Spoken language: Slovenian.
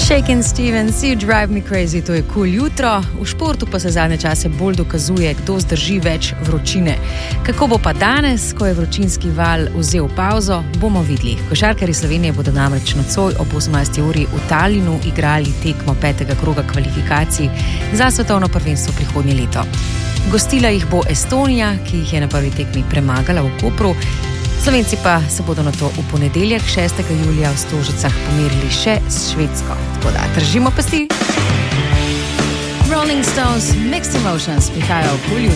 Shakin' Stevens, You Drive Me Crazy, to je cool jutro. V športu pa se zadnje čase bolj dokazuje, kdo zdrži več vročine. Kako bo pa danes, ko je vročinski val vzel pauzo, bomo videli. Košarkarji Slovenije bodo namreč nocoj ob 18. uri v Talinu igrali tekmo 5. kroga kvalifikacij za svetovno prvenstvo prihodnje leto. Gostila jih bo Estonija, ki jih je na prvi tekmi premagala v Kopru. Slovenci pa se bodo na to v ponedeljek 6. julija v Stožicah pomerili še s Švedsko. Tako da držimo pesti. Rolling Stones, Mixed Emotions, prihajajo v cool jutro.